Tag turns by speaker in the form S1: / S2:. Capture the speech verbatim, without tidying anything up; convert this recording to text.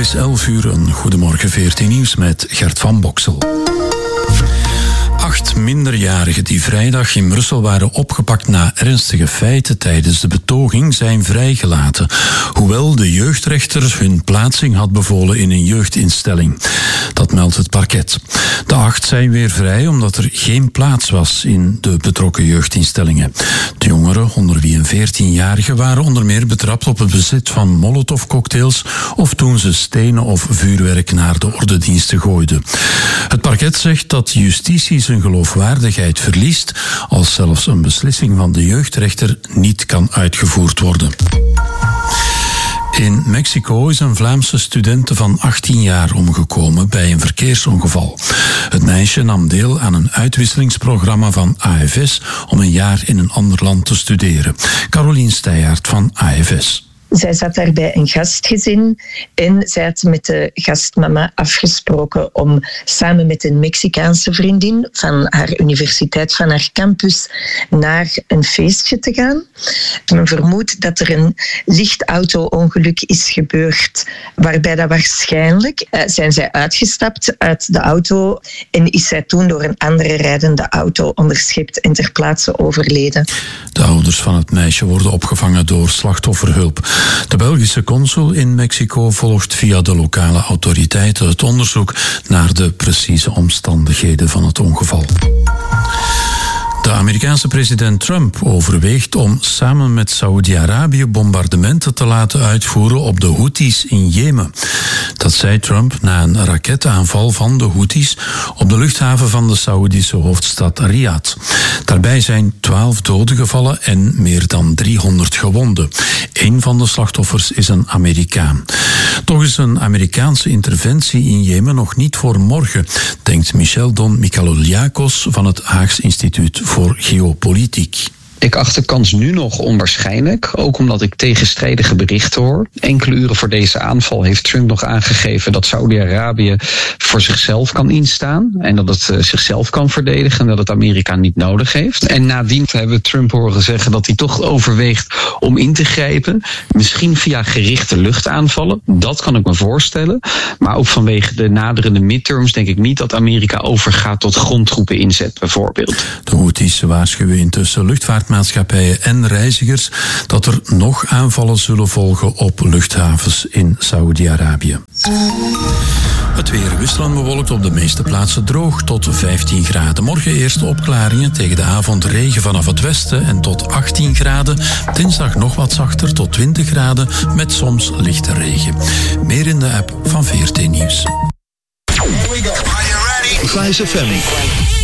S1: is elf uur, een goedemorgen V R T Nieuws met Gert van Boksel. Acht minderjarigen die vrijdag in Brussel waren opgepakt na ernstige feiten tijdens de betoging zijn vrijgelaten, hoewel de jeugdrechter hun plaatsing had bevolen in een jeugdinstelling. Dat meldt het parket. De acht zijn weer vrij omdat er geen plaats was in de betrokken jeugdinstellingen. De jongeren, onder wie een veertienjarige, waren onder meer betrapt op het bezit van molotovcocktails of toen ze stenen of vuurwerk naar de ordendiensten gooiden. Het parket zegt dat justitie zijn geloofwaardigheid verliest als zelfs een beslissing van de jeugdrechter niet kan uitgevoerd worden. In Mexico is een Vlaamse studente van achttien jaar omgekomen bij een verkeersongeval. Het meisje nam deel aan een uitwisselingsprogramma van A F S om een jaar in een ander land te studeren. Carolien Steijaert van A F S.
S2: Zij zat daar bij een gastgezin en zij had met de gastmama afgesproken om samen met een Mexicaanse vriendin van haar universiteit, van haar campus, naar een feestje te gaan. Men vermoedt dat er een licht auto-ongeluk is gebeurd, waarbij dat waarschijnlijk uh, zijn zij uitgestapt uit de auto en is zij toen door een andere rijdende auto onderschept en ter plaatse overleden.
S1: De ouders van het meisje worden opgevangen door slachtofferhulp. De Belgische consul in Mexico volgt via de lokale autoriteiten het onderzoek naar de precieze omstandigheden van het ongeval. De Amerikaanse president Trump overweegt om samen met Saoedi-Arabië bombardementen te laten uitvoeren op de Houthis in Jemen. Dat zei Trump na een raketaanval van de Houthis op de luchthaven van de Saoedische hoofdstad Riyadh. Daarbij zijn twaalf doden gevallen en meer dan driehonderd gewonden. Een van de slachtoffers is een Amerikaan. Toch is een Amerikaanse interventie in Jemen nog niet voor morgen, denkt Michel Don Mikaloliakos van het Haags Instituut voor Geopolitiek.
S3: Ik acht de kans nu nog onwaarschijnlijk, ook omdat ik tegenstrijdige berichten hoor. Enkele uren voor deze aanval heeft Trump nog aangegeven dat Saudi-Arabië voor zichzelf kan instaan en dat het uh, zichzelf kan verdedigen en dat het Amerika niet nodig heeft. En nadien hebben we Trump horen zeggen dat hij toch overweegt om in te grijpen, misschien via gerichte luchtaanvallen. Dat kan ik me voorstellen, maar ook vanwege de naderende midterms denk ik niet dat Amerika overgaat tot grondtroepen inzet bijvoorbeeld.
S1: De Houthis waarschuwen intussen luchtvaart maatschappijen en reizigers dat er nog aanvallen zullen volgen op luchthavens in Saoedi-Arabië. Het weer wisselend bewolkt, op de meeste plaatsen droog tot vijftien graden. Morgen eerste opklaringen, tegen de avond regen vanaf het westen en tot achttien graden. Dinsdag nog wat zachter tot twintig graden met soms lichte regen. Meer in de app van V R T Nieuws.
S4: Here we go. Are you ready?
S5: Vice F M.